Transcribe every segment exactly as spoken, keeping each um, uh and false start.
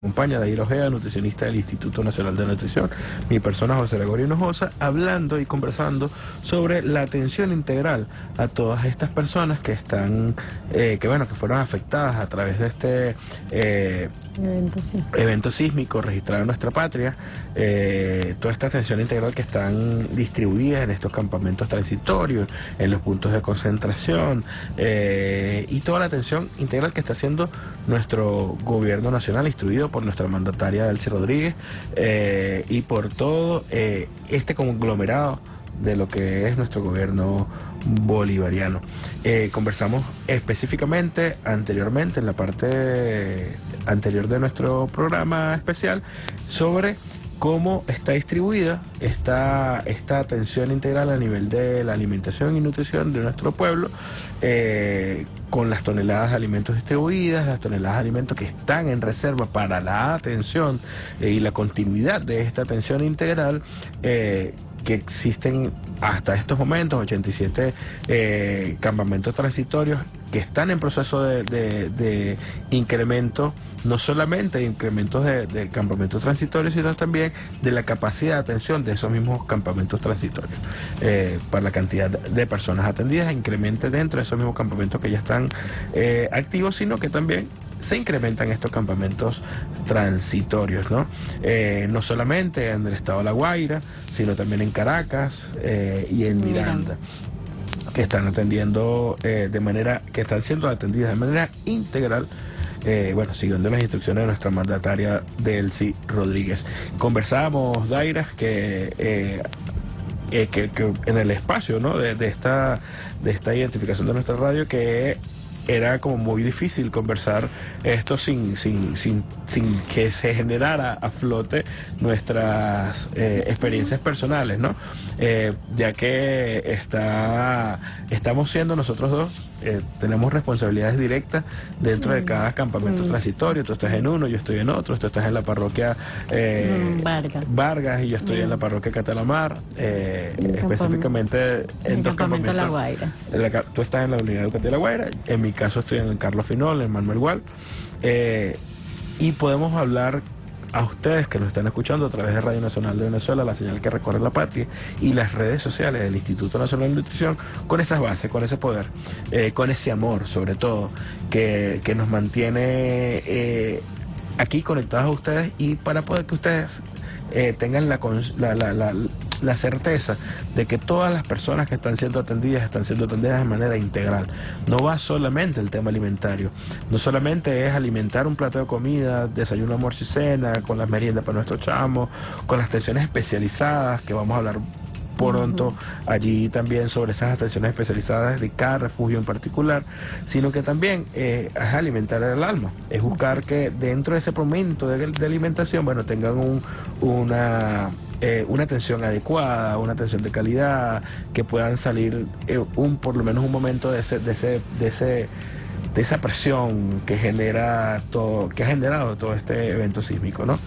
Acompaña Daira Ojeda, nutricionista del Instituto Nacional de Nutrición, mi persona José Gregorio Hinojosa, hablando y conversando sobre la atención integral a todas estas personas que están, eh, que bueno, que fueron afectadas a través de este eh, evento, sí. evento sísmico registrado en nuestra patria, eh, toda esta atención integral que están distribuidas en estos campamentos transitorios, en los puntos de concentración, eh, y toda la atención integral que está haciendo nuestro gobierno nacional, instruido por nuestra mandataria Delcy Rodríguez, eh, y por todo eh, este conglomerado de lo que es nuestro gobierno bolivariano. Eh, conversamos específicamente anteriormente, en la parte anterior de nuestro programa especial, sobre cómo está distribuida esta, esta atención integral a nivel de la alimentación y nutrición de nuestro pueblo, eh, con las toneladas de alimentos distribuidas, las toneladas de alimentos que están en reserva para la atención eh, y la continuidad de esta atención integral, eh, que existen hasta estos momentos, ochenta y siete eh, campamentos transitorios que están en proceso de, de, de incremento, no solamente de incrementos de, de campamentos transitorios, sino también de la capacidad de atención de esos mismos campamentos transitorios, eh, para la cantidad de personas atendidas, incremente dentro de esos mismos campamentos que ya están eh, activos, sino que también se incrementan estos campamentos transitorios, ¿no? Eh, no solamente en el estado de La Guaira, sino también en Caracas eh, y en Miranda, que están atendiendo eh, de manera, que están siendo atendidas de manera integral, eh, bueno, siguiendo las instrucciones de nuestra mandataria Delcy Rodríguez. Conversábamos, Daira, que eh, eh, que, que en el espacio, ¿no?, de, de esta de esta identificación de nuestra radio, que era como muy difícil conversar esto sin sin sin sin que se generara a flote nuestras eh, experiencias personales, ¿no? Eh, ya que está estamos siendo nosotros dos, eh, tenemos responsabilidades directas dentro de cada campamento mm. transitorio. Tú estás en uno, yo estoy en otro. Tú estás en la parroquia eh, mm, Vargas. Vargas y yo estoy mm. en la parroquia Catalamar, eh, específicamente en, en dos campamentos. La Guaira. En la, tú estás en la unidad educativa de La Guaira, en mi caso estoy en el Carlos Finol, en Manuel Gual, eh, y podemos hablar a ustedes que nos están escuchando a través de Radio Nacional de Venezuela, la señal que recorre la patria, y las redes sociales del Instituto Nacional de Nutrición, con esas bases, con ese poder, eh, con ese amor sobre todo, que, que nos mantiene eh, aquí conectados a ustedes, y para poder que ustedes eh, tengan la, la, la, la, la certeza de que todas las personas que están siendo atendidas están siendo atendidas de manera integral. No va solamente el tema alimentario, no solamente es alimentar un plato de comida, desayuno, almuerzo y cena, con las meriendas para nuestros chamos, con las atenciones especializadas, que vamos a hablar pronto allí también sobre esas atenciones especializadas de cada refugio en particular, sino que también eh, es alimentar el alma, es buscar que dentro de ese momento de, de alimentación, bueno, tengan un, una eh, una atención adecuada, una atención de calidad, que puedan salir eh, un por lo menos un momento de ese de ese de ese de esa presión que genera todo, que ha generado todo este evento sísmico, ¿no?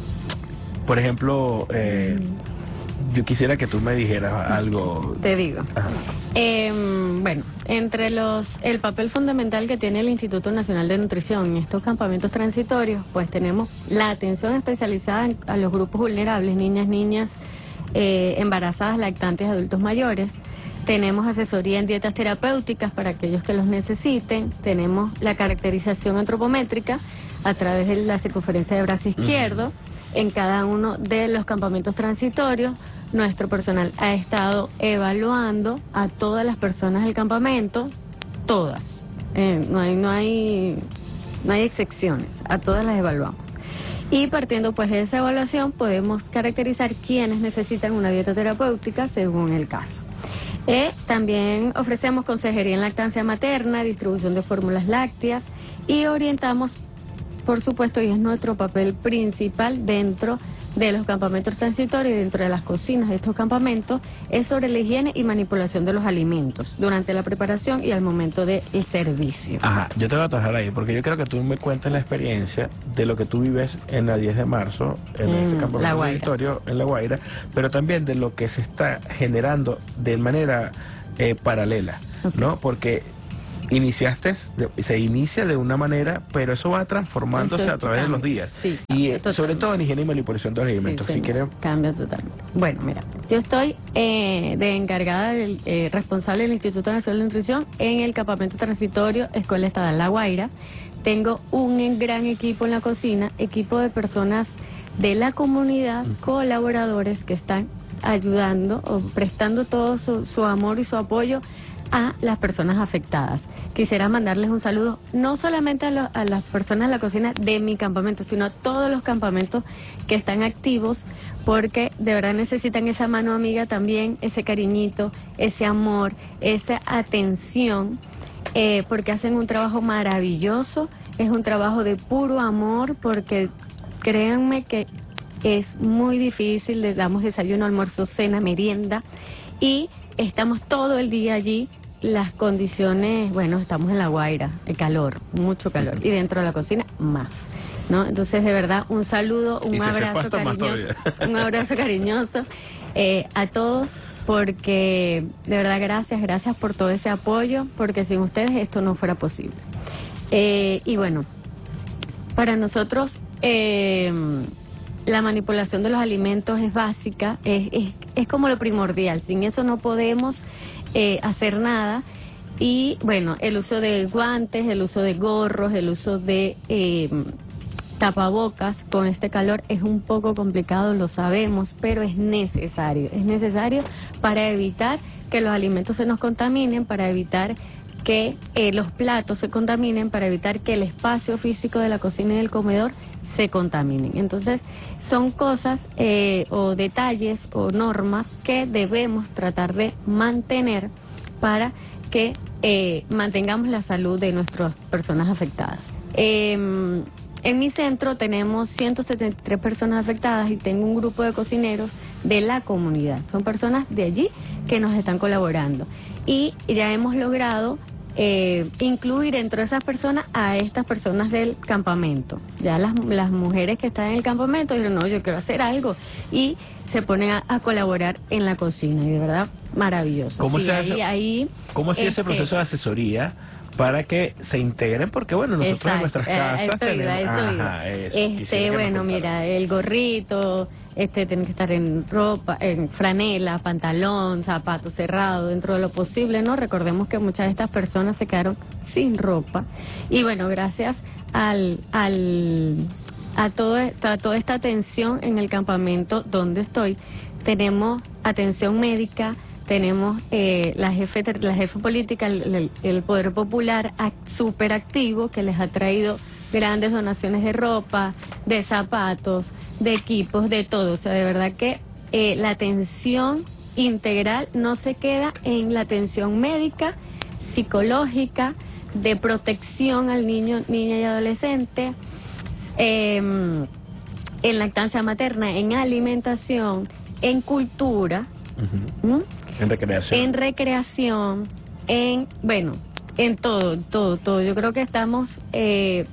Por ejemplo, eh, yo quisiera que tú me dijeras algo. Te digo. Eh, bueno, entre los el papel fundamental que tiene el Instituto Nacional de Nutrición en estos campamentos transitorios, pues tenemos la atención especializada en, a los grupos vulnerables, niñas, niñas, eh, embarazadas, lactantes, adultos mayores. Tenemos asesoría en dietas terapéuticas para aquellos que los necesiten. Tenemos la caracterización antropométrica a través de la circunferencia de brazo izquierdo. Uh-huh. En cada uno de los campamentos transitorios, nuestro personal ha estado evaluando a todas las personas del campamento, todas, eh, no hay no hay no hay excepciones, a todas las evaluamos. Y partiendo pues de esa evaluación podemos caracterizar quiénes necesitan una dieta terapéutica según el caso. Eh, también ofrecemos consejería en lactancia materna, distribución de fórmulas lácteas, y orientamos, por supuesto, y es nuestro papel principal dentro de los campamentos transitorios y dentro de las cocinas de estos campamentos, es sobre la higiene y manipulación de los alimentos durante la preparación y al momento del servicio. Ajá, yo te voy a trabajar ahí, porque yo quiero que tú me cuentes la experiencia de lo que tú vives en la diez de marzo, en mm, ese campamento transitorio en La Guaira, pero también de lo que se está generando de manera eh, paralela, okay. ¿no? Porque iniciaste, de- se inicia de una manera, pero eso va transformándose Eso a través de los cambia, días. sí, y eh, totalmente. sobre todo en higiene y manipulación de los alimentos. Sí, si señor, quieren, cambia totalmente. Bueno, mira, yo estoy eh, de encargada, del, eh, responsable del Instituto Nacional de Nutrición en el campamento transitorio Escuela Estatal La Guaira. Tengo un gran equipo en la cocina, equipo de personas de la comunidad, colaboradores que están ayudando o prestando todo su, su amor y su apoyo a las personas afectadas. Quisiera mandarles un saludo no solamente a, lo, a las personas de la cocina de mi campamento, sino a todos los campamentos que están activos, porque de verdad necesitan esa mano amiga también, ese cariñito, ese amor, esa atención, eh, porque hacen un trabajo maravilloso, es un trabajo de puro amor, porque créanme que es muy difícil, les damos desayuno, almuerzo, cena, merienda, y estamos todo el día allí. Las condiciones, bueno, estamos en La Guaira, el calor, mucho calor, y dentro de la cocina más, ¿no? Entonces, de verdad, un saludo, un Y si hace abrazo falta, más cariñoso, todavía. un abrazo cariñoso eh, a todos, porque de verdad gracias, gracias por todo ese apoyo, porque sin ustedes esto no fuera posible. Eh, y bueno, para nosotros eh, la manipulación de los alimentos es básica, es, es, es como lo primordial, sin eso no podemos eh, hacer nada. Y bueno, el uso de guantes, el uso de gorros, el uso de eh, tapabocas con este calor es un poco complicado, lo sabemos, pero es necesario, es necesario para evitar que los alimentos se nos contaminen, para evitar que eh, los platos se contaminen, para evitar que el espacio físico de la cocina y del comedor se contaminen. Entonces, son cosas eh, o detalles o normas que debemos tratar de mantener para que eh, mantengamos la salud de nuestras personas afectadas. Eh, en mi centro tenemos ciento setenta y tres personas afectadas y tengo un grupo de cocineros de la comunidad. Son personas de allí que nos están colaborando. Y ya hemos logrado eh, incluir dentro de esas personas a estas personas del campamento. Ya las, las mujeres que están en el campamento dicen, no, yo quiero hacer algo. Y se ponen a, a colaborar en la cocina. Y de verdad, maravilloso. ¿Cómo Sí, se ahí, hace, ahí, ¿cómo ha sido este, ese proceso de asesoría para que se integren? Porque bueno, nosotros exacto, en nuestras a- a casas eso iba, tenemos... a eso iba. Ajá, eso, quisiera Este, que nos bueno, contaran. mira, el gorrito, este, tiene que estar en ropa, en franela, pantalón, zapatos cerrados, dentro de lo posible, ¿no? Recordemos que muchas de estas personas se quedaron sin ropa. Y bueno, gracias al, al, a, todo, a toda esta atención en el campamento donde estoy, tenemos atención médica, tenemos eh, la jefe la jefe política, el, el, el Poder Popular súper activo, que les ha traído grandes donaciones de ropa, de zapatos, de equipos, de todo. O sea, de verdad que eh, la atención integral no se queda en la atención médica, psicológica, de protección al niño, niña y adolescente, eh, en lactancia materna, en alimentación, en cultura, Uh-huh. ¿m? En recreación. En recreación, en, bueno, en todo, todo, todo. Yo creo que estamos eh,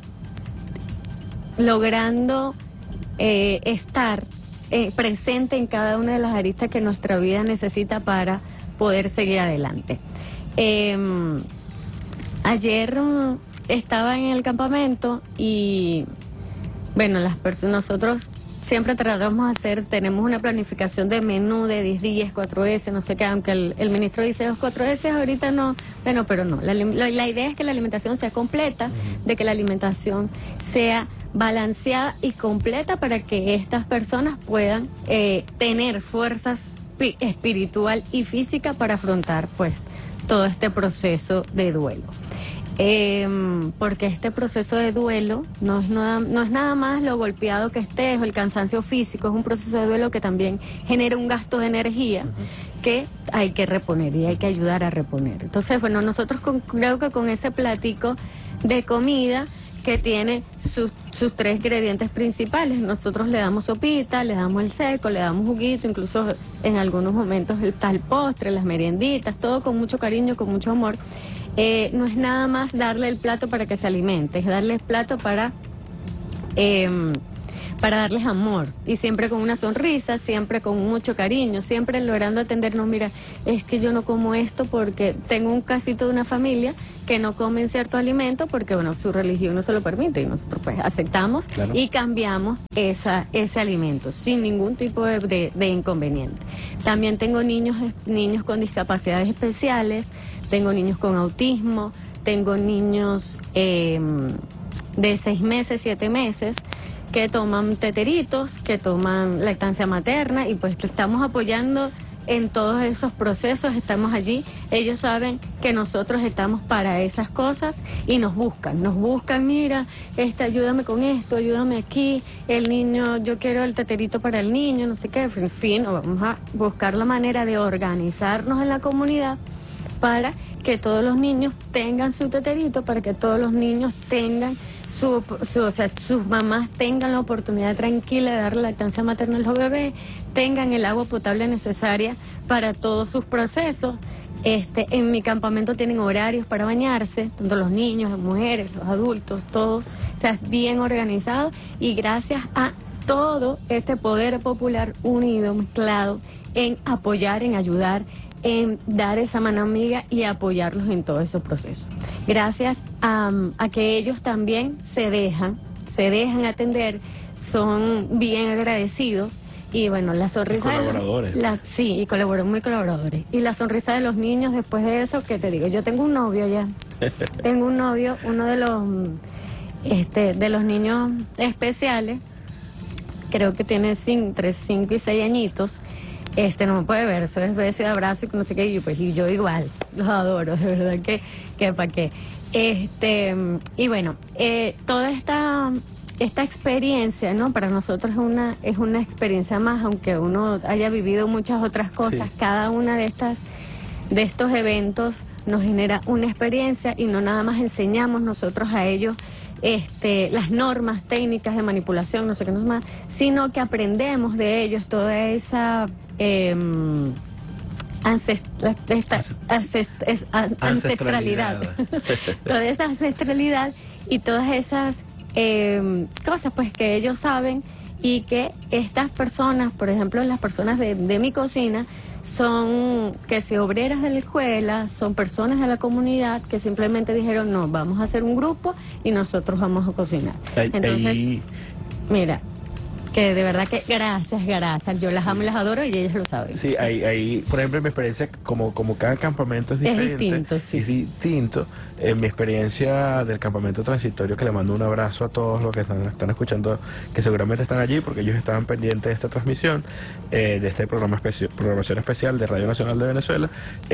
logrando eh, estar eh, presente en cada una de las aristas que nuestra vida necesita para poder seguir adelante. Eh, ayer um, estaba en el campamento y, bueno, las personas, nosotros siempre tratamos de hacer, tenemos una planificación de menú de diez días, cuatro ese, no sé qué, aunque el, el ministro dice los cuatro ese, ahorita no, bueno, pero no, la, la, la idea es que la alimentación sea completa, uh-huh. de que la alimentación sea balanceada y completa para que estas personas puedan eh, tener fuerzas espiritual y física para afrontar, pues, todo este proceso de duelo. Eh, porque este proceso de duelo no es, nada, no es nada más lo golpeado que estés o el cansancio físico, es un proceso de duelo que también genera un gasto de energía uh-huh. que hay que reponer y hay que ayudar a reponer. Entonces, bueno, nosotros con, creo que con ese platico de comida que tiene sus, sus tres ingredientes principales, nosotros le damos sopita, le damos el seco, le damos juguito, incluso en algunos momentos está el postre, las merienditas, todo con mucho cariño, con mucho amor. Eh, no es nada más darle el plato para que se alimente, es darle el plato para, eh, para darles amor, y siempre con una sonrisa, siempre con mucho cariño, siempre logrando atendernos. Mira, es que yo no como esto porque tengo un casito de una familia que no comen cierto alimento porque, bueno, su religión no se lo permite, y nosotros pues aceptamos, claro, y cambiamos esa ese alimento sin ningún tipo de, de, de inconveniente. También tengo niños niños con discapacidades especiales, tengo niños con autismo, tengo niños eh, de seis meses, siete meses, que toman teteritos, que toman lactancia materna, y pues estamos apoyando en todos esos procesos, estamos allí. Ellos saben que nosotros estamos para esas cosas y nos buscan, nos buscan, mira, este, ayúdame con esto, ayúdame aquí, el niño, yo quiero el teterito para el niño, no sé qué, en fin, vamos a buscar la manera de organizarnos en la comunidad para que todos los niños tengan su teterito, para que todos los niños tengan Su, su, o sea, sus mamás tengan la oportunidad tranquila de darle lactancia materna a los bebés, tengan el agua potable necesaria para todos sus procesos. Este, en mi campamento tienen horarios para bañarse, tanto los niños, las mujeres, los adultos, todos, o sea, es bien organizado, y gracias a todo este poder popular unido, mezclado, en apoyar, en ayudar, en dar esa mano amiga y apoyarlos en todos esos procesos. Gracias a, a que ellos también se dejan, se dejan atender, son bien agradecidos, y bueno, la sonrisa... Y colaboradores. De los, la, sí, y colaboran muy colaboradores. Y la sonrisa de los niños después de eso, que te digo, yo tengo un novio ya, tengo un novio, uno de los, este, de los niños especiales, creo que tiene cinco, entre cinco y seis añitos. Este no me puede ver, eso es beso y abrazo y no sé qué, y pues y yo igual, los adoro, de verdad que, que para qué. Este, y bueno, eh, toda esta esta experiencia, ¿no? Para nosotros es una es una experiencia más, aunque uno haya vivido muchas otras cosas, sí. Cada una de estas de estos eventos nos genera una experiencia, y no nada más enseñamos nosotros a ellos este las normas técnicas de manipulación, no sé qué más, sino que aprendemos de ellos toda esa eh, ancest esta, ancest es, an ancestralidad, toda esa ancestralidad y todas esas eh, cosas pues que ellos saben, y que estas personas, por ejemplo las personas de, de mi cocina, son que si obreras de la escuela, son personas de la comunidad que simplemente dijeron, no, vamos a hacer un grupo y nosotros vamos a cocinar. Ay, Entonces, ay. Mira, que de verdad que gracias, gracias, yo las amo y las adoro, y ellas lo saben. Sí, ahí, ahí, por ejemplo, en mi experiencia, como como cada campamento es diferente, es distinto, sí. es distinto, en mi experiencia del campamento transitorio, que le mando un abrazo a todos los que están, están escuchando, que seguramente están allí, porque ellos estaban pendientes de esta transmisión, eh, de este programa especi programación especial de Radio Nacional de Venezuela.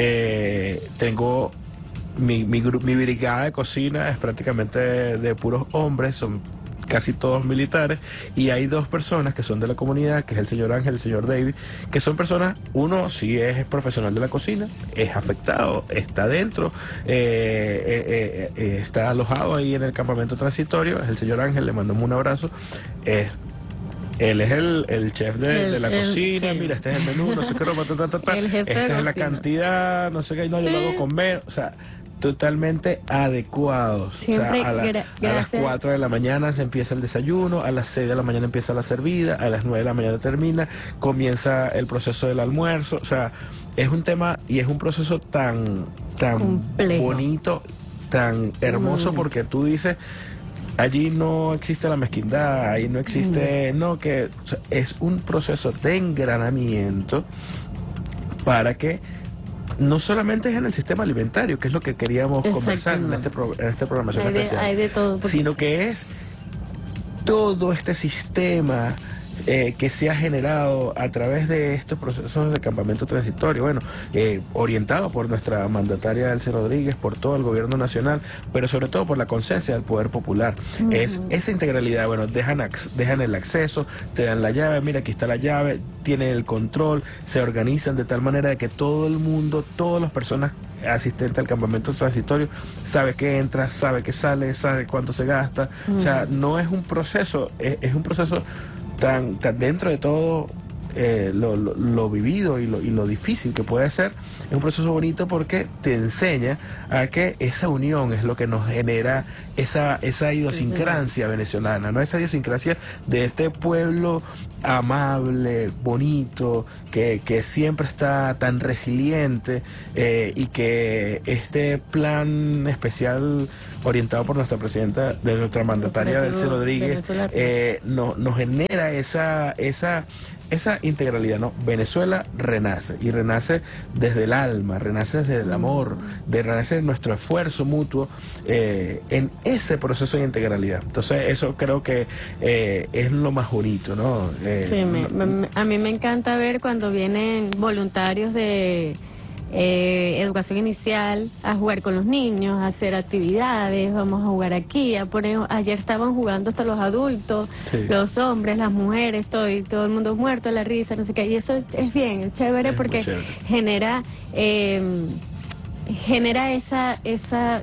eh, tengo mi, mi, mi brigada de cocina, es prácticamente de, de puros hombres, son casi todos militares, y hay dos personas que son de la comunidad, que es el señor Ángel y el señor David, que son personas, uno sí es profesional de la cocina, es afectado, está dentro, eh, eh, eh, está alojado ahí en el campamento transitorio, es el señor Ángel, le mandamos un abrazo, es él es el, el chef de, el, de la el, cocina, sí. Mira, este es el menú, no sé qué, ta, ta, ta, ta. El jefe esta de es la cocina. cantidad, no sé qué, no, yo lo hago comer, o sea, totalmente adecuados. Siempre, o sea, a, la, a las cuatro de la mañana se empieza el desayuno, a las seis de la mañana empieza la servida, a las nueve de la mañana termina, comienza el proceso del almuerzo, o sea, es un tema y es un proceso tan tan complejo, bonito, tan hermoso, mm. porque tú dices, allí no existe la mezquindad, ahí no existe, mm. no, que o sea, es un proceso de engranamiento para que no solamente es en el sistema alimentario, que es lo que queríamos conversar en este pro, en esta programación hay de, especial, hay de todo, sino que es todo este sistema eh, que se ha generado a través de estos procesos de campamento transitorio, bueno, eh, orientado por nuestra mandataria Elsie Rodríguez, por todo el gobierno nacional, pero sobre todo por la conciencia del poder popular. Uh-huh. Es esa integralidad, bueno, dejan, dejan el acceso, te dan la llave, mira, aquí está la llave, tienen el control, se organizan de tal manera de que todo el mundo, todas las personas asistentes al campamento transitorio sabe que entra, sabe que sale, sabe cuánto se gasta. Uh-huh. O sea, no es un proceso, es, es un proceso tan, tan dentro de todo eh, lo, lo, lo vivido y lo, y lo difícil que puede ser, es un proceso bonito porque te enseña a que esa unión es lo que nos genera esa, esa idiosincrasia venezolana, ¿no? Esa idiosincrasia de este pueblo amable, bonito, que, que siempre está tan resiliente, eh, y que este plan especial orientado por nuestra presidenta, de nuestra mandataria Delcy Rodríguez, eh, no, nos genera esa, esa, esa integralidad, ¿no? Venezuela renace, y renace desde el alma, renace desde el amor, de, renace nuestro esfuerzo mutuo, eh, en ese proceso de integralidad. Entonces eso creo que eh, es lo más bonito, ¿no? Eh, sí, me, me, a mí me encanta ver cuando vienen voluntarios de eh, educación inicial a jugar con los niños, a hacer actividades, vamos a jugar aquí, a poner, ayer estaban jugando hasta los adultos, sí, los hombres, las mujeres, todo, y todo el mundo muerto, la risa, no sé qué, y eso es, es bien, es chévere es porque chévere. genera eh, genera esa esa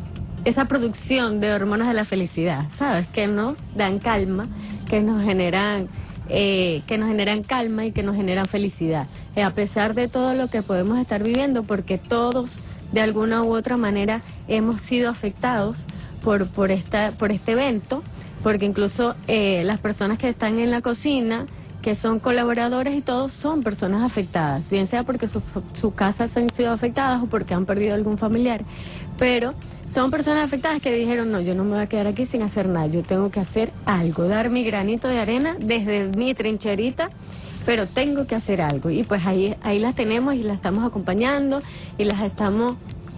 esa producción de hormonas de la felicidad, ¿sabes? Que nos dan calma, que nos generan Eh, que nos generan calma y que nos generan felicidad, eh, a pesar de todo lo que podemos estar viviendo, porque todos de alguna u otra manera hemos sido afectados por por esta por este evento, porque incluso eh, las personas que están en la cocina, que son colaboradores y todos, son personas afectadas, bien sea porque sus su casas han sido afectadas o porque han perdido algún familiar, pero son personas afectadas que dijeron, no, yo no me voy a quedar aquí sin hacer nada, yo tengo que hacer algo, dar mi granito de arena desde mi trincherita, pero tengo que hacer algo. Y pues ahí ahí las tenemos y las estamos acompañando y las estamos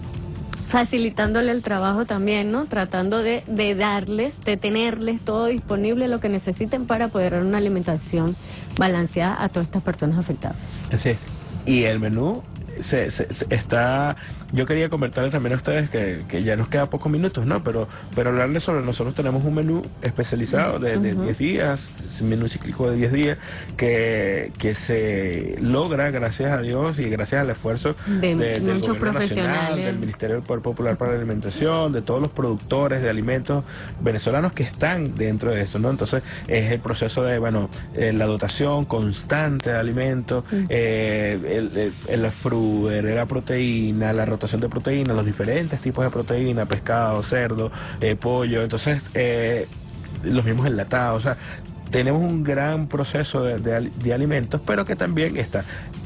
facilitándole el trabajo también, ¿no? Tratando de, de darles, de tenerles todo disponible, lo que necesiten para poder dar una alimentación balanceada a todas estas personas afectadas. Así es. Y el menú se, se, se está... Yo quería comentarles también a ustedes que, que ya nos queda pocos minutos, ¿no? Pero pero hablarles sobre, nosotros tenemos un menú especializado de, de uh-huh. diez días, un menú cíclico de diez días, que, que se logra gracias a Dios y gracias al esfuerzo de, de, del Gobierno Nacional, del Ministerio del Poder Popular para la Alimentación, de todos los productores de alimentos venezolanos que están dentro de esto, ¿no? Entonces es el proceso de, bueno, eh, la dotación constante de alimentos, uh-huh. eh, el, el, el fruder, la proteína, la rotación de proteína, los diferentes tipos de proteína, pescado, cerdo, eh, pollo, entonces eh, los mismos enlatados, o sea, tenemos un gran proceso de, de, de alimentos, pero que también está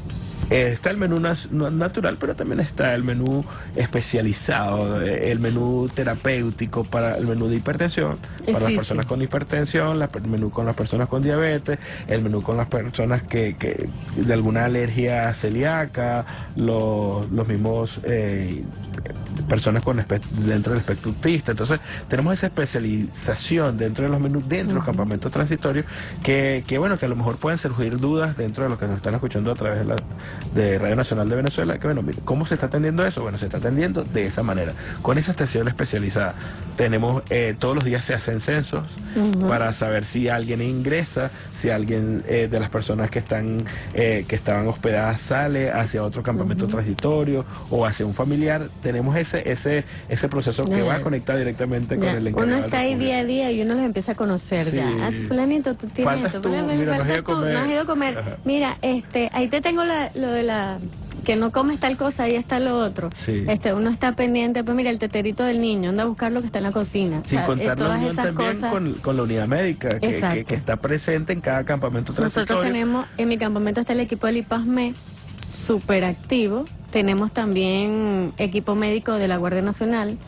Eh, está el menú nas, natural, pero también está el menú especializado, eh, el menú terapéutico, para el menú de hipertensión, para sí, las personas sí. con hipertensión, la, el menú con las personas con diabetes, el menú con las personas que, que de alguna alergia celíaca, los, los mismos eh, personas con dentro del espectro autista. Entonces tenemos esa especialización dentro de los menús, dentro de los campamentos transitorios, que, que bueno, que a lo mejor pueden surgir dudas dentro de los que nos están escuchando a través de la de Radio Nacional de Venezuela, que bueno, mire, ¿cómo se está atendiendo eso? Bueno, se está atendiendo de esa manera, con esa atención especializada. Tenemos, eh, todos los días se hacen censos uh-huh. para saber si alguien ingresa, si alguien eh, de las personas que están eh, que estaban hospedadas sale hacia otro campamento uh-huh. transitorio o hacia un familiar. Tenemos ese ese ese proceso que uh-huh. va a conectar directamente con yeah. el encargado. Uno está ahí día a día y uno los empieza a conocer sí. ya. Ah, fulanito, tú tienes esto. Tú, mira, mira, no has ido a comer. No has ido a comer. Ajá. Mira, este, ahí te tengo la, lo de la que no comes tal cosa, ahí está lo otro. Sí. Este, uno está pendiente, pues mira, el teterito del niño, anda a buscar lo que está en la cocina. Sin o sea, contar la unión también cosas... con, con la unidad médica, que, que, que está presente en cada campamento transitorio. Nosotros tenemos, en mi campamento está el equipo del IPASME, súper activo. Tenemos también equipo médico de la Guardia Nacional.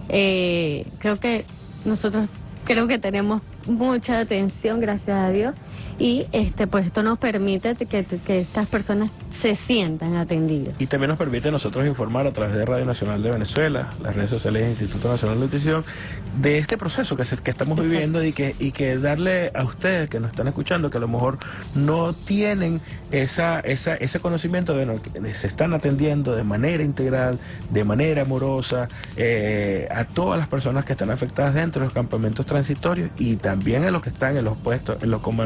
Eh, creo que nosotros, creo que tenemos mucha atención, gracias a Dios. Y este pues esto nos permite que, que estas personas se sientan atendidas. Y también nos permite a nosotros informar a través de Radio Nacional de Venezuela, las redes sociales del Instituto Nacional de Nutrición, de este proceso que, se, que estamos Exacto. viviendo y que y que darle a ustedes que nos están escuchando, que a lo mejor no tienen esa esa ese conocimiento de bueno, que se están atendiendo de manera integral, de manera amorosa, eh, a todas las personas que están afectadas dentro de los campamentos transitorios y también a los que están en los puestos, en los comandos de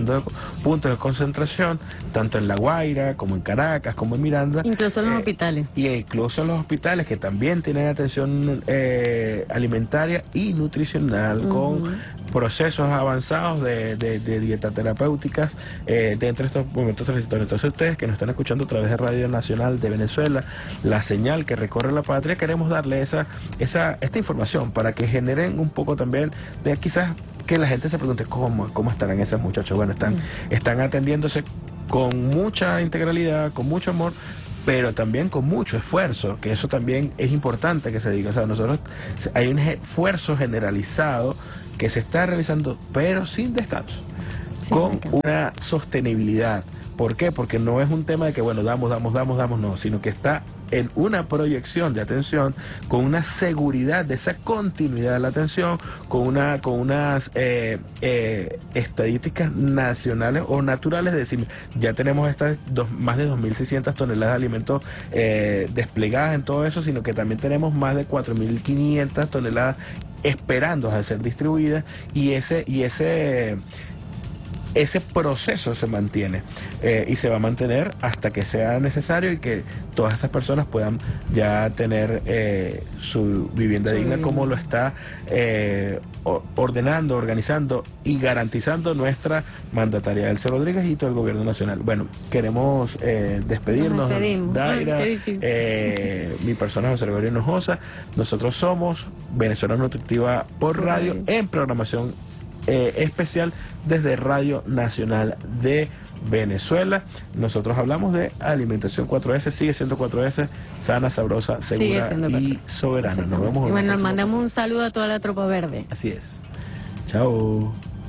puntos de concentración, tanto en La Guaira, como en Caracas, como en Miranda. Incluso en los eh, hospitales. Y incluso en los hospitales, que también tienen atención eh, alimentaria y nutricional, uh-huh. con procesos avanzados de, de, de dieta terapéuticas eh, dentro de estos momentos transitorios. Entonces ustedes que nos están escuchando a través de Radio Nacional de Venezuela, la señal que recorre la patria, queremos darle esa, esa, esta información para que generen un poco también de quizás que la gente se pregunte cómo, cómo estarán esos muchachos. Bueno, están, uh-huh. están atendiéndose con mucha integralidad, con mucho amor, pero también con mucho esfuerzo, que eso también es importante que se diga. O sea, nosotros hay un esfuerzo generalizado que se está realizando, pero sin descanso, sí, con una sostenibilidad. ¿Por qué? Porque no es un tema de que, bueno, damos, damos, damos, damos, no, sino que está en una proyección de atención, con una seguridad de esa continuidad de la atención, con una con unas eh, eh, estadísticas nacionales o naturales, es decir, ya tenemos estas dos, más de dos mil seiscientas toneladas de alimentos eh, desplegadas en todo eso, sino que también tenemos más de cuatro mil quinientas toneladas esperando a ser distribuidas, y ese y ese ese proceso se mantiene eh, y se va a mantener hasta que sea necesario y que todas esas personas puedan ya tener eh, su vivienda sí. digna, como lo está eh, ordenando, organizando y garantizando nuestra mandataria Elsa Rodríguez y todo el gobierno nacional. Bueno, queremos eh, despedirnos, Daira, eh, mi persona José Gregorio Hinojosa. Nosotros somos Venezuela Nutritiva por radio, en programación Eh, especial desde Radio Nacional de Venezuela. Nosotros hablamos de alimentación cuatro ese, sigue siendo cuatro ese, sana, sabrosa, segura y soberana. Nos vemos. Y bueno, nos mandamos un saludo a toda la tropa verde. Así es. Chao.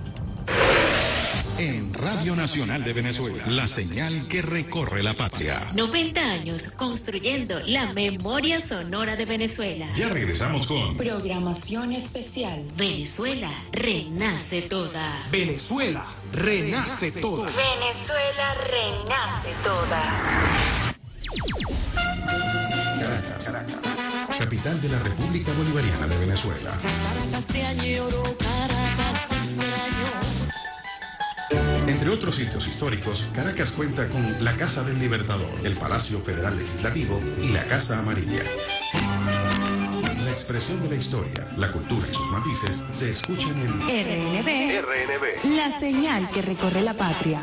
En Radio Nacional de Venezuela, la señal que recorre la patria. noventa años construyendo la memoria sonora de Venezuela. Ya regresamos con programación especial. Venezuela renace toda. Venezuela renace toda. Venezuela renace toda. Caracas, Caracas, capital de la República Bolivariana de Venezuela. Caracas te añoro, Caracas te extraño. Entre otros sitios históricos, Caracas cuenta con la Casa del Libertador, el Palacio Federal Legislativo y la Casa Amarilla. La expresión de la historia, la cultura y sus matices se escuchan en R N B, R N B, la señal que recorre la patria.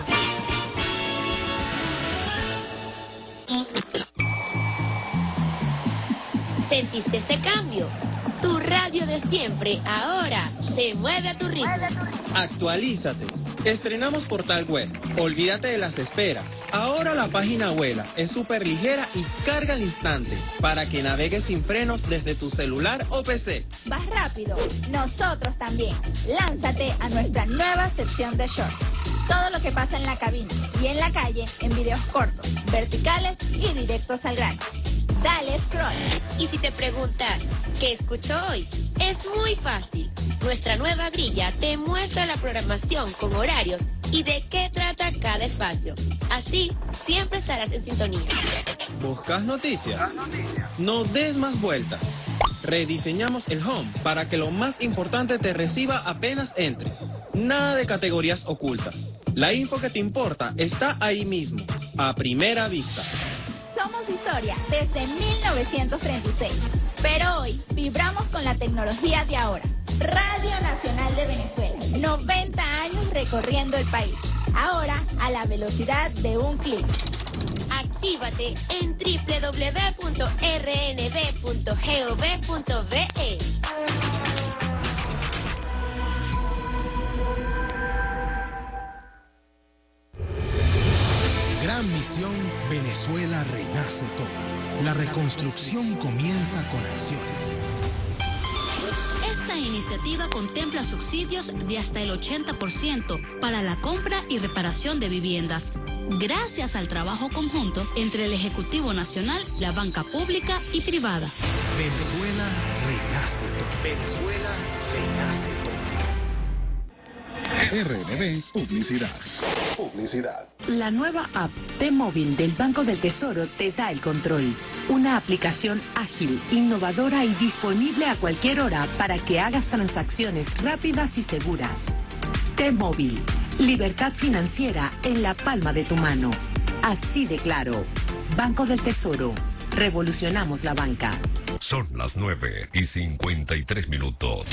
¿Sentiste ese cambio? Tu radio de siempre ahora se mueve a tu ritmo. Actualízate. Estrenamos portal web. Olvídate de las esperas. Ahora la página vuela, es súper ligera y carga al instante para que navegues sin frenos desde tu celular o P C. Vas rápido, nosotros también. Lánzate a nuestra nueva sección de shorts. Todo lo que pasa en la cabina y en la calle en videos cortos, verticales y directos al grano. Dale scroll. Y si te preguntas, ¿qué escucho hoy? Es muy fácil. Nuestra nueva grilla te muestra la programación con horarios y de qué trata cada espacio. Así, siempre estarás en sintonía. ¿Buscas noticias? No des más vueltas. Rediseñamos el home para que lo más importante te reciba apenas entres. Nada de categorías ocultas. La info que te importa está ahí mismo, a primera vista. Somos historia desde mil novecientos treinta y seis, pero hoy vibramos con la tecnología de ahora. Radio Nacional de Venezuela, noventa años recorriendo el país, ahora a la velocidad de un clic. Actívate en doble u doble u doble u punto r n b punto gov punto b e. Gran misión, Venezuela renace toda. La reconstrucción comienza con acciones. Esta iniciativa contempla subsidios de hasta el ochenta por ciento para la compra y reparación de viviendas, gracias al trabajo conjunto entre el Ejecutivo Nacional, la banca pública y privada. Venezuela renace toda. Venezuela renace toda. R N B Publicidad. Publicidad. La nueva app T-Móvil del Banco del Tesoro te da el control. Una aplicación ágil, innovadora y disponible a cualquier hora para que hagas transacciones rápidas y seguras. T-Móvil, Libertad financiera en la palma de tu mano. Así de claro. Banco del Tesoro. Revolucionamos la banca. Son las nueve y cincuenta y tres minutos.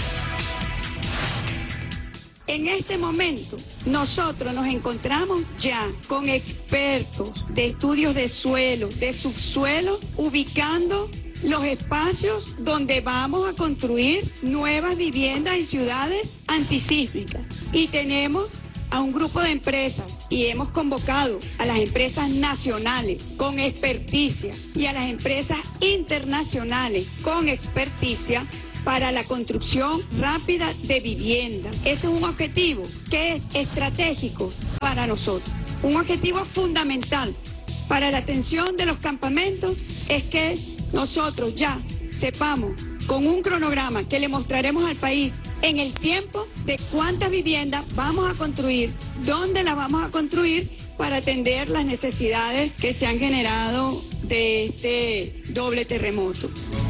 En este momento, nosotros nos encontramos ya con expertos de estudios de suelo, de subsuelo, ubicando los espacios donde vamos a construir nuevas viviendas en ciudades antisísmicas. Y tenemos a un grupo de empresas y hemos convocado a las empresas nacionales con experticia y a las empresas internacionales con experticia para la construcción rápida de viviendas. Ese es un objetivo que es estratégico para nosotros. Un objetivo fundamental para la atención de los campamentos es que nosotros ya sepamos con un cronograma que le mostraremos al país en el tiempo de cuántas viviendas vamos a construir, dónde las vamos a construir para atender las necesidades que se han generado de este doble terremoto.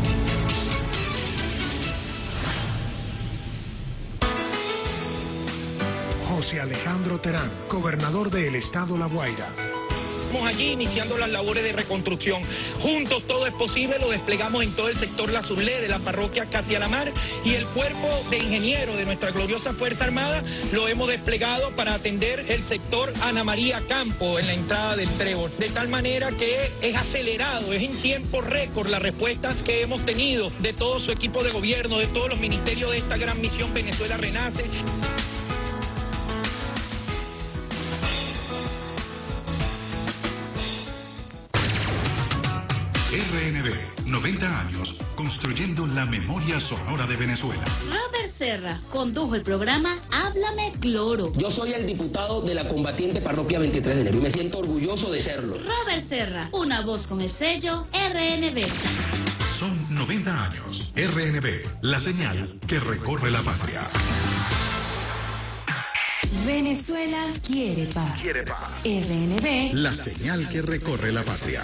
José Alejandro Terán, gobernador del estado La Guaira. Estamos allí iniciando las labores de reconstrucción. Juntos todo es posible, lo desplegamos en todo el sector La Zulé de la parroquia Katia Lamar, y el cuerpo de ingenieros de nuestra gloriosa Fuerza Armada lo hemos desplegado para atender el sector Ana María Campo en la entrada del Trébol. De tal manera que es acelerado, es en tiempo récord la respuesta que hemos tenido de todo su equipo de gobierno, de todos los ministerios de esta gran misión Venezuela Renace. R N B, noventa años, construyendo la memoria sonora de Venezuela. Robert Serra condujo el programa Háblame Cloro. Yo soy el diputado de la combatiente parroquia veintitrés de enero y me siento orgulloso de serlo. Robert Serra, una voz con el sello R N B. Son noventa años. R N B, la señal que recorre la patria. Venezuela quiere paz. Quiere paz. R N B, la señal que recorre la patria.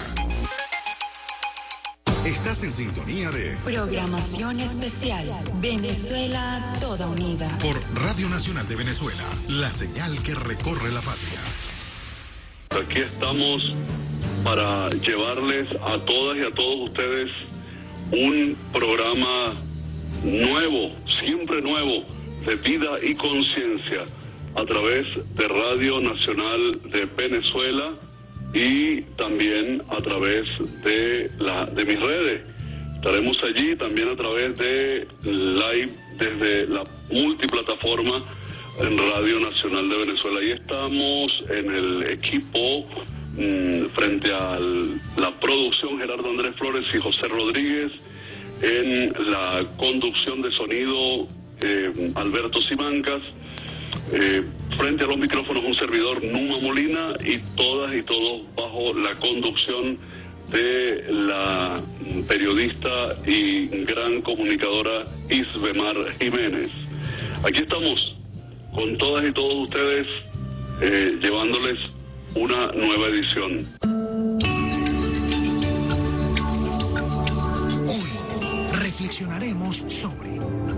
Estás en sintonía de programación especial. Venezuela toda unida. Por Radio Nacional de Venezuela, la señal que recorre la patria. Aquí estamos para llevarles a todas y a todos ustedes un programa nuevo, siempre nuevo, de vida y conciencia, a través de Radio Nacional de Venezuela y también a través de la de mis redes. Estaremos allí también a través de live desde la multiplataforma en Radio Nacional de Venezuela. Y estamos en el equipo mmm, frente a la producción, Gerardo Andrés Flores y José Rodríguez, en la conducción de sonido eh, Alberto Simancas, eh, frente a los micrófonos un servidor Numa Molina, y todas y todos bajo la conducción de la periodista y gran comunicadora Isbemar Jiménez. Aquí estamos con todas y todos ustedes eh, llevándoles una nueva edición. Hoy reflexionaremos sobre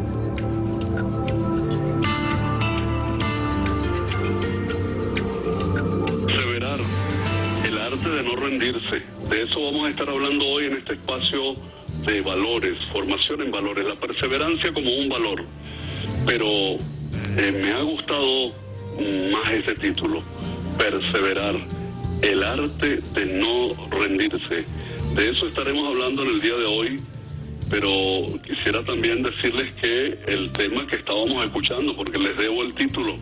perseverar, el arte de no rendirse. De eso vamos a estar hablando hoy en este espacio de valores, formación en valores, la perseverancia como un valor. Pero eh, me ha gustado más ese título, perseverar, el arte de no rendirse. De eso estaremos hablando en el día de hoy, pero quisiera también decirles que el tema que estábamos escuchando, porque les debo el título,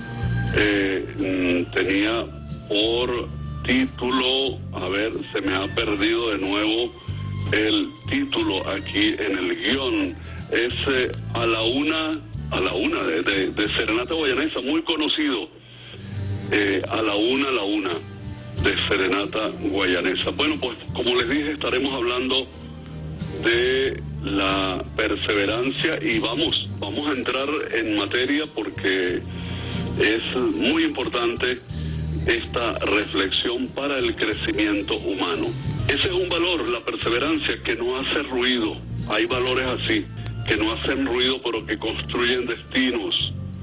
eh, tenía por título, a ver, se me ha perdido de nuevo el título aquí en el guión, es eh, a la una, a la una de, de, de Serenata Guayanesa, muy conocido, eh, a la una, a la una de Serenata Guayanesa. Bueno, pues como les dije, estaremos hablando de la perseverancia y vamos, vamos a entrar en materia porque es muy importante esta reflexión para el crecimiento humano. Ese es un valor, la perseverancia, que no hace ruido. Hay valores así, que no hacen ruido pero que construyen destinos.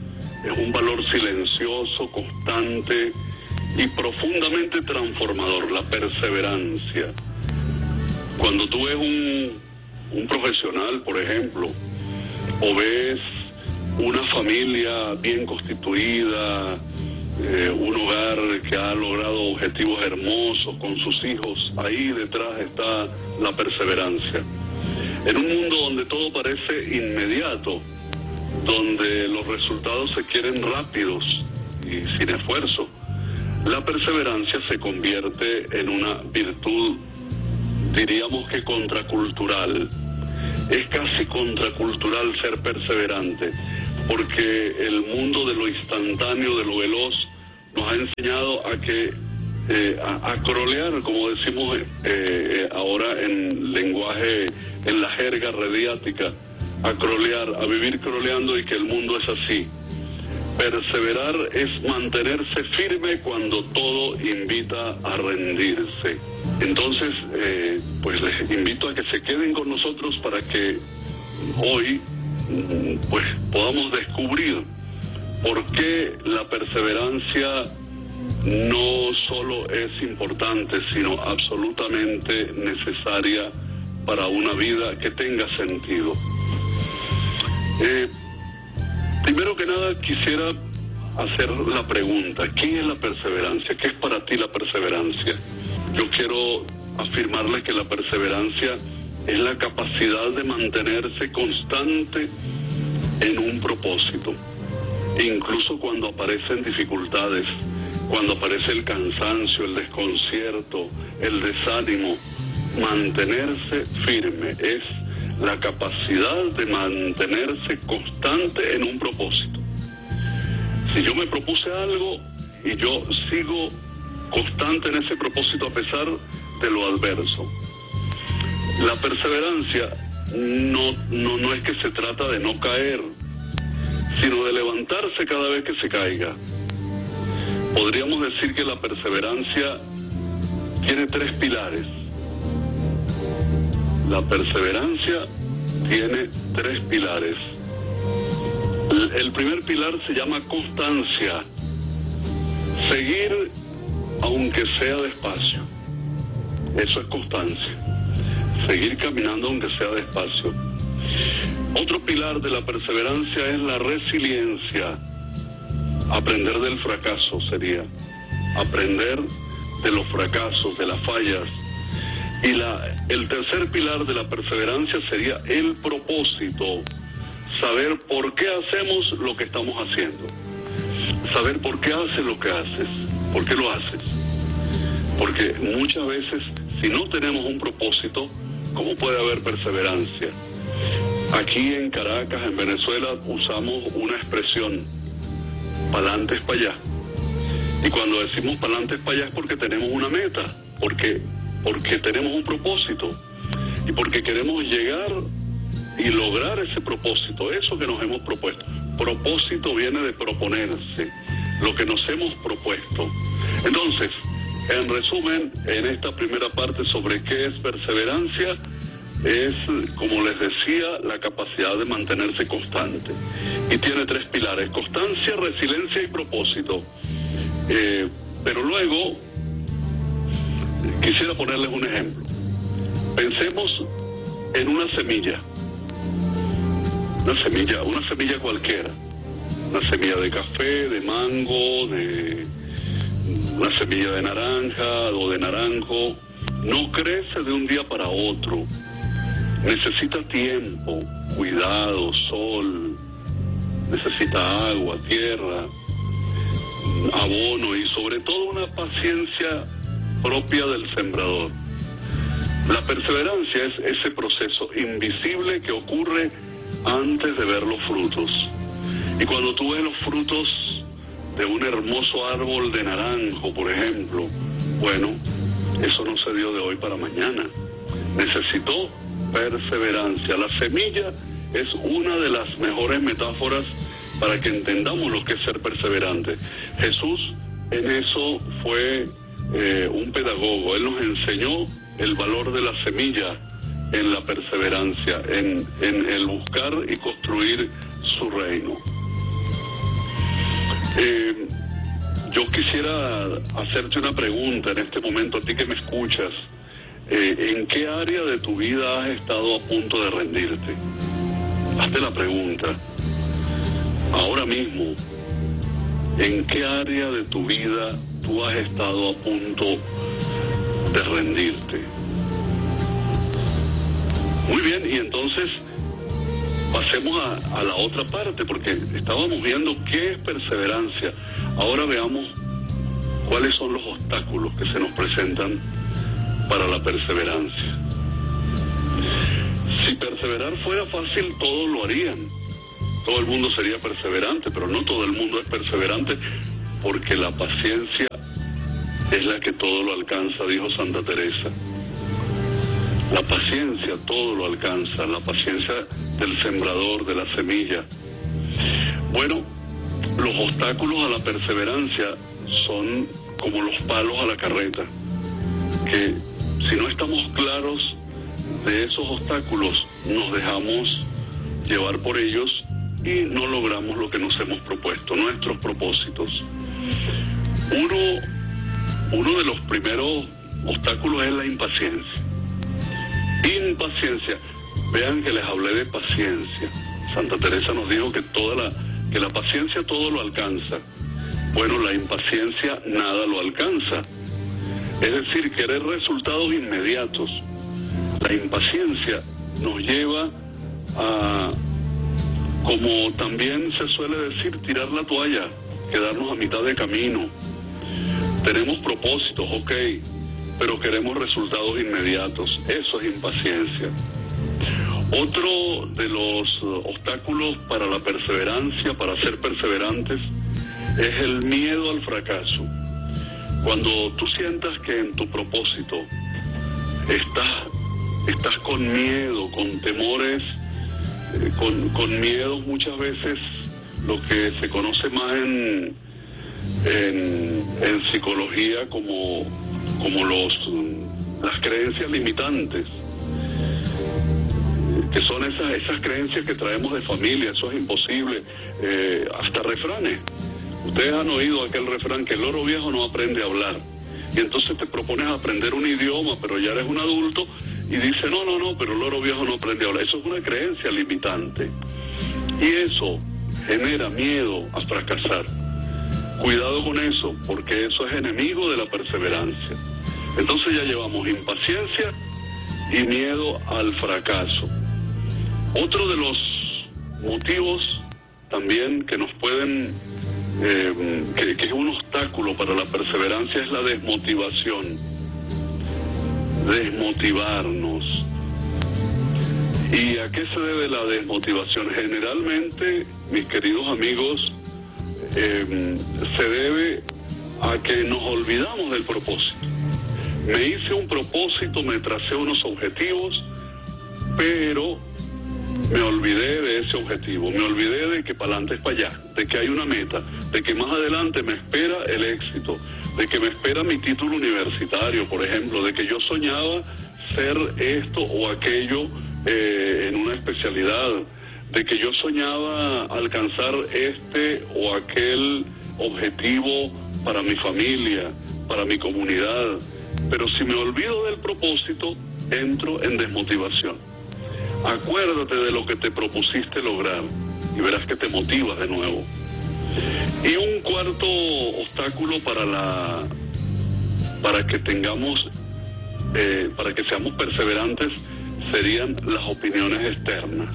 es un valor silencioso, constante y profundamente transformador, la perseverancia. Cuando tú ves un, un profesional, por ejemplo, o ves una familia bien constituida, eh, un hogar que ha logrado objetivos hermosos con sus hijos, ahí detrás está la perseverancia. En un mundo donde todo parece inmediato, donde los resultados se quieren rápidos y sin esfuerzo, la perseverancia se convierte en una virtud, diríamos que contracultural. Es casi contracultural ser perseverante, porque el mundo de lo instantáneo, de lo veloz, nos ha enseñado a que eh, a, a crolear, como decimos eh, ahora en lenguaje, en la jerga radiática, a crolear, a vivir croleando, y que el mundo es así. Perseverar es mantenerse firme cuando todo invita a rendirse. Entonces, eh, pues les invito a que se queden con nosotros para que hoy pues podamos descubrir por qué la perseverancia no solo es importante, sino absolutamente necesaria para una vida que tenga sentido. Eh, primero que nada quisiera hacer la pregunta: ¿qué es la perseverancia? ¿Qué es para ti la perseverancia? Yo quiero afirmarle que la perseverancia es la capacidad de mantenerse constante en un propósito, incluso cuando aparecen dificultades, cuando aparece el cansancio, el desconcierto, el desánimo. Mantenerse firme es la capacidad de mantenerse constante en un propósito. Si yo me propuse algo y yo sigo constante en ese propósito a pesar de lo adverso. La perseverancia no, no, no es que se trata de no caer, sino de levantarse cada vez que se caiga. Podríamos decir que la perseverancia tiene tres pilares. La perseverancia tiene tres pilares. El, el primer pilar se llama constancia. Seguir aunque sea despacio. Eso es constancia. Seguir caminando aunque sea despacio. Otro pilar de la perseverancia es la resiliencia. Aprender del fracaso sería. Aprender de los fracasos, de las fallas. Y la, el tercer pilar de la perseverancia sería el propósito. Saber por qué hacemos lo que estamos haciendo. Saber por qué haces lo que haces. ¿Por qué lo haces? Porque muchas veces, si no tenemos un propósito, ¿cómo puede haber perseverancia? Aquí en Caracas, en Venezuela, usamos una expresión: pa'lantes para allá. Y cuando decimos pa'lantes para allá es porque tenemos una meta, porque, porque tenemos un propósito y porque queremos llegar y lograr ese propósito, eso que nos hemos propuesto. Propósito viene de proponerse, lo que nos hemos propuesto. Entonces, en resumen, en esta primera parte sobre qué es perseverancia, es, como les decía, la capacidad de mantenerse constante. Y tiene tres pilares: constancia, resiliencia y propósito. Eh, pero luego, quisiera ponerles un ejemplo. Pensemos en una semilla. Una semilla, una semilla cualquiera. Una semilla de café, de mango, de una semilla de naranja o de naranjo. No crece de un día para otro. Necesita tiempo, cuidado, sol, necesita agua, tierra, abono y sobre todo una paciencia propia del sembrador. La perseverancia es ese proceso invisible que ocurre antes de ver los frutos. Y cuando tú ves los frutos de un hermoso árbol de naranjo, por ejemplo, bueno, eso no se dio de hoy para mañana. Necesitó perseverancia. La semilla es una de las mejores metáforas para que entendamos lo que es ser perseverante. Jesús en eso fue eh, un pedagogo. Él nos enseñó el valor de la semilla en la perseverancia, en, en el buscar y construir su reino. Eh, yo quisiera hacerte una pregunta en este momento, a ti que me escuchas. Eh, ¿En qué área de tu vida has estado a punto de rendirte? Hazte la pregunta. Ahora mismo, ¿en qué área de tu vida tú has estado a punto de rendirte? Muy bien, y entonces pasemos a, a la otra parte, porque estábamos viendo qué es perseverancia. Ahora veamos cuáles son los obstáculos que se nos presentan para la perseverancia. Si perseverar fuera fácil, todos lo harían. Todo el mundo sería perseverante, pero no todo el mundo es perseverante, porque la paciencia es la que todo lo alcanza, dijo Santa Teresa. La paciencia todo lo alcanza, la paciencia del sembrador, de la semilla. Bueno, los obstáculos a la perseverancia son como los palos a la carreta, que si no estamos claros de esos obstáculos, nos dejamos llevar por ellos y no logramos lo que nos hemos propuesto, nuestros propósitos. Uno, uno de los primeros obstáculos es la impaciencia. Impaciencia. Vean que les hablé de paciencia. Santa Teresa nos dijo que toda la, que la paciencia todo lo alcanza. Bueno, la impaciencia nada lo alcanza. Es decir, querer resultados inmediatos. La impaciencia nos lleva a, como también se suele decir, tirar la toalla, quedarnos a mitad de camino. Tenemos propósitos, ok, pero queremos resultados inmediatos. Eso es impaciencia. Otro de los obstáculos para la perseverancia, para ser perseverantes, es el miedo al fracaso. Cuando tú sientas que en tu propósito estás, estás con miedo, con temores, eh, con, con miedos muchas veces, lo que se conoce más en, en, en psicología como, como los, las creencias limitantes, que son esas, esas creencias que traemos de familia, eso es imposible, eh, hasta refranes. Ustedes han oído aquel refrán que el loro viejo no aprende a hablar, y entonces te propones aprender un idioma, pero ya eres un adulto, y dices, no, no, no, pero el loro viejo no aprende a hablar. Eso es una creencia limitante, y eso genera miedo a fracasar. Cuidado con eso, porque eso es enemigo de la perseverancia. Entonces ya llevamos impaciencia y miedo al fracaso. Otro de los motivos también que nos pueden, eh, que, que es un obstáculo para la perseverancia, es la desmotivación. Desmotivarnos. ¿Y a qué se debe la desmotivación? Generalmente, mis queridos amigos, eh, se debe a que nos olvidamos del propósito. Me hice un propósito, me tracé unos objetivos, pero me olvidé de ese objetivo, me olvidé de que para adelante es para allá, de que hay una meta, de que más adelante me espera el éxito, de que me espera mi título universitario, por ejemplo, de que yo soñaba ser esto o aquello eh, en una especialidad, de que yo soñaba alcanzar este o aquel objetivo para mi familia, para mi comunidad. Pero si me olvido del propósito, entro en desmotivación. Acuérdate de lo que te propusiste lograr y verás que te motivas de nuevo. Y un cuarto obstáculo para la para que tengamos eh, para que seamos perseverantes serían las opiniones externas.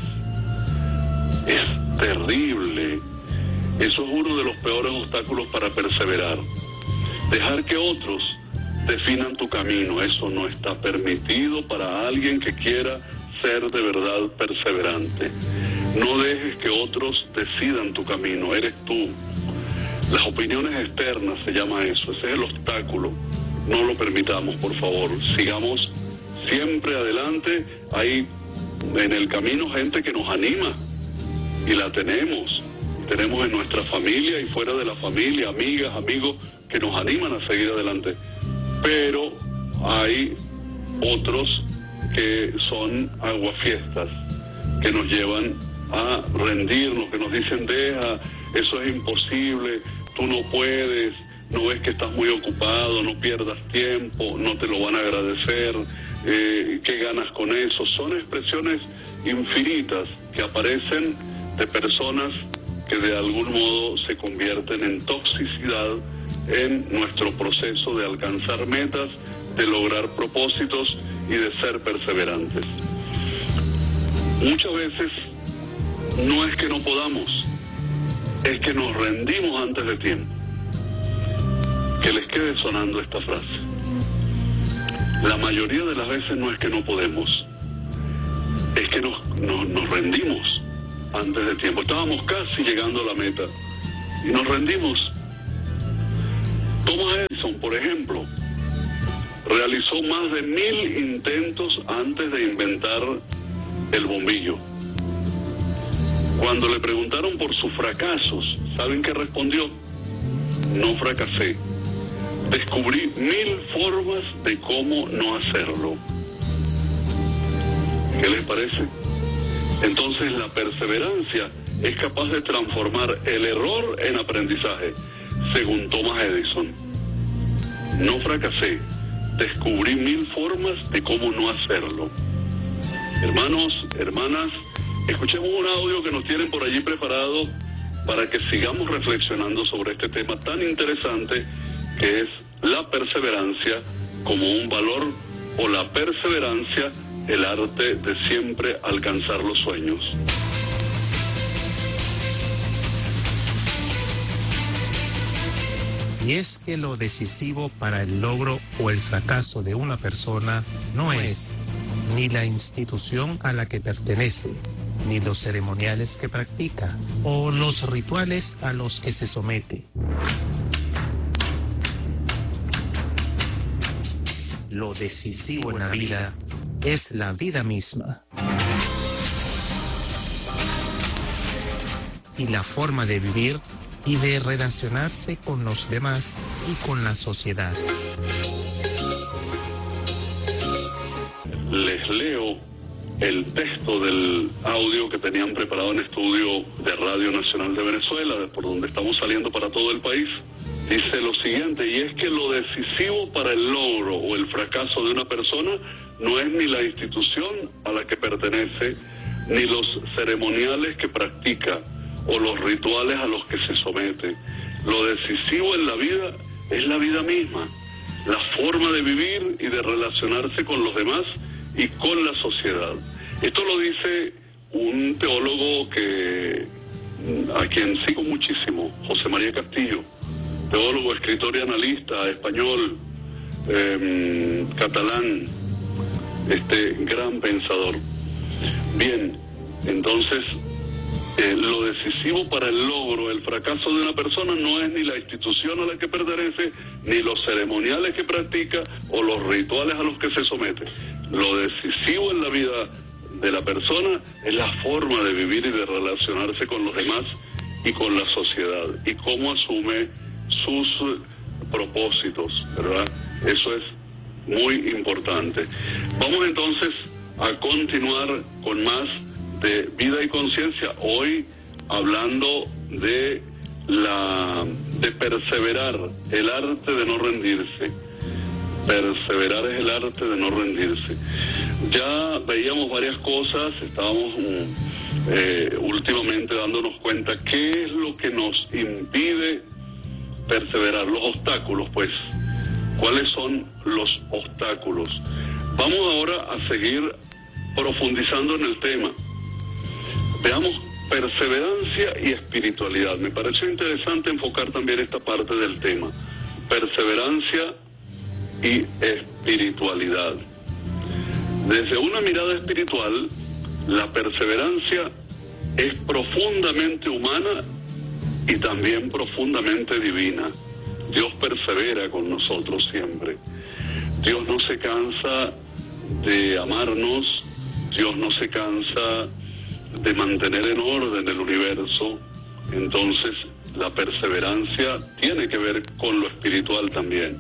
Es terrible. Eso es uno de los peores obstáculos para perseverar. Dejar que otros definan tu camino, eso no está permitido para alguien que quiera ser de verdad perseverante. No dejes que otros decidan tu camino, eres tú. Las opiniones externas se llama eso, ese es el obstáculo. No lo permitamos, por favor. Sigamos siempre adelante. Hay en el camino gente que nos anima y la tenemos. Tenemos en nuestra familia y fuera de la familia, amigas, amigos que nos animan a seguir adelante. Pero hay otros que son aguafiestas, que nos llevan a rendirnos, que nos dicen, deja, eso es imposible, tú no puedes, no ves que estás muy ocupado, no pierdas tiempo, no te lo van a agradecer, eh, ¿qué ganas con eso? Son expresiones infinitas que aparecen de personas que de algún modo se convierten en toxicidad en nuestro proceso de alcanzar metas, de lograr propósitos y de ser perseverantes. Muchas veces no es que no podamos, es que nos rendimos antes de tiempo. Que les quede sonando esta frase. La mayoría de las veces no es que no podemos, es que nos, nos, nos rendimos antes de tiempo. Estábamos casi llegando a la meta y nos rendimos. Thomas Edison, por ejemplo, realizó más de mil intentos antes de inventar el bombillo. Cuando le preguntaron por sus fracasos, ¿saben qué respondió? No fracasé. Descubrí mil formas de cómo no hacerlo. ¿Qué les parece? Entonces la perseverancia es capaz de transformar el error en aprendizaje, según Thomas Edison. No fracasé, descubrí mil formas de cómo no hacerlo. Hermanos, hermanas, escuchemos un audio que nos tienen por allí preparado para que sigamos reflexionando sobre este tema tan interesante que es la perseverancia como un valor, o la perseverancia, el arte de siempre alcanzar los sueños. Y es que lo decisivo para el logro o el fracaso de una persona no es ni la institución a la que pertenece, ni los ceremoniales que practica, o los rituales a los que se somete. Lo decisivo en la vida es la vida misma. Y la forma de vivir y de relacionarse con los demás y con la sociedad. Les leo el texto del audio que tenían preparado en estudio de Radio Nacional de Venezuela, por donde estamos saliendo para todo el país. Dice lo siguiente, y es que lo decisivo para el logro o el fracaso de una persona no es ni la institución a la que pertenece, ni los ceremoniales que practica, o los rituales a los que se somete. Lo decisivo en la vida es la vida misma, la forma de vivir y de relacionarse con los demás y con la sociedad. Esto lo dice un teólogo que a quien sigo muchísimo, José María Castillo, teólogo, escritor y analista español, eh, catalán, este gran pensador. Bien, entonces eh, lo decisivo para el logro, el fracaso de una persona no es ni la institución a la que pertenece, ni los ceremoniales que practica o los rituales a los que se somete. Lo decisivo en la vida de la persona es la forma de vivir y de relacionarse con los demás y con la sociedad, y cómo asume sus propósitos, ¿verdad? Eso es muy importante. Vamos entonces a continuar con más de vida y conciencia, hoy hablando de la de perseverar, el arte de no rendirse. Perseverar es el arte de no rendirse. Ya veíamos varias cosas, estábamos eh, últimamente dándonos cuenta qué es lo que nos impide perseverar, los obstáculos, pues. ¿Cuáles son los obstáculos? Vamos ahora a seguir profundizando en el tema. Veamos perseverancia y espiritualidad. Me pareció interesante enfocar también esta parte del tema. Perseverancia y espiritualidad. Desde una mirada espiritual, la perseverancia es profundamente humana y también profundamente divina. Dios persevera con nosotros siempre. Dios no se cansa de amarnos, Dios no se cansa de mantener en orden el universo. Entonces, la perseverancia tiene que ver con lo espiritual también.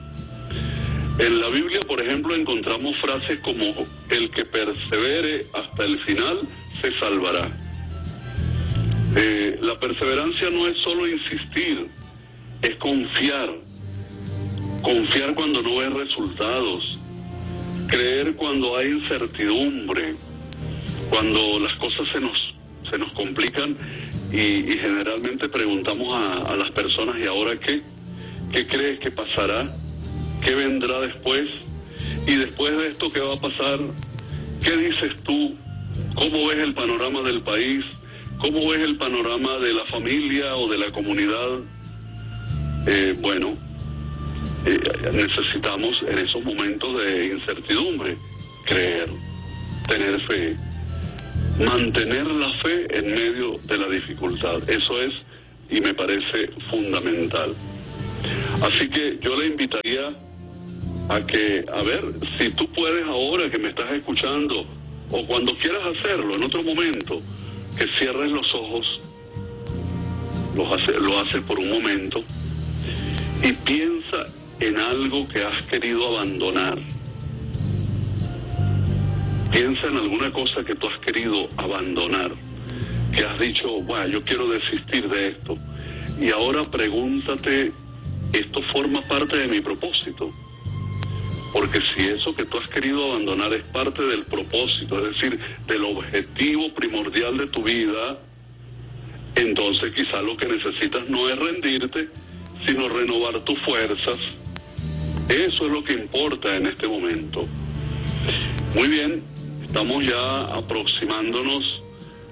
En la Biblia, por ejemplo, encontramos frases como: el que persevere hasta el final se salvará. Eh, la perseverancia no es solo insistir, es confiar, confiar cuando no ves resultados, creer cuando hay incertidumbre, cuando las cosas se nos, se nos complican y, y generalmente preguntamos a, a las personas, ¿y ahora qué? ¿Qué crees que pasará? ¿Qué vendrá después? Y después de esto, ¿qué va a pasar? ¿Qué dices tú? ¿Cómo ves el panorama del país? ¿Cómo ves el panorama de la familia o de la comunidad? Eh, bueno, eh, necesitamos en esos momentos de incertidumbre creer, tener fe, mantener la fe en medio de la dificultad. Eso es, y me parece fundamental. Así que yo le invitaría a que, a ver, si tú puedes ahora que me estás escuchando, o cuando quieras hacerlo, en otro momento, que cierres los ojos, lo hace, lo haces por un momento, y piensa en algo que has querido abandonar. Piensa en alguna cosa que tú has querido abandonar, que has dicho, bueno, yo quiero desistir de esto. Y ahora pregúntate, ¿esto forma parte de mi propósito? Porque si eso que tú has querido abandonar es parte del propósito, es decir, del objetivo primordial de tu vida, entonces quizá lo que necesitas no es rendirte, sino renovar tus fuerzas. Eso es lo que importa en este momento. Muy bien, estamos ya aproximándonos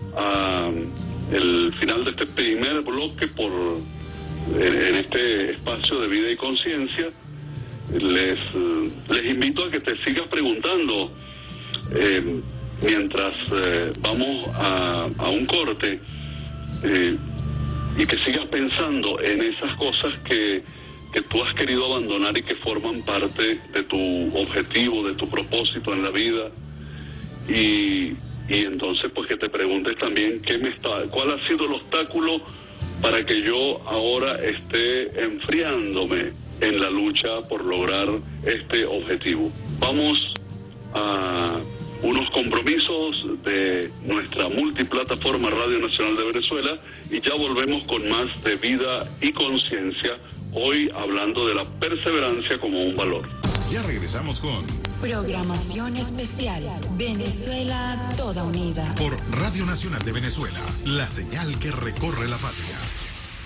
al final de este primer bloque por en este espacio de vida y conciencia. Les, les invito a que te sigas preguntando eh, mientras eh, vamos a, a un corte eh, y que sigas pensando en esas cosas que, que tú has querido abandonar y que forman parte de tu objetivo, de tu propósito en la vida. Y, y entonces pues que te preguntes también qué me está, cuál ha sido el obstáculo para que yo ahora esté enfriándome en la lucha por lograr este objetivo. Vamos a unos compromisos de nuestra multiplataforma Radio Nacional de Venezuela y ya volvemos con más de Vida y Conciencia, hoy hablando de la perseverancia como un valor. Ya regresamos con Programación especial Venezuela toda unida por Radio Nacional de Venezuela, la señal que recorre la patria.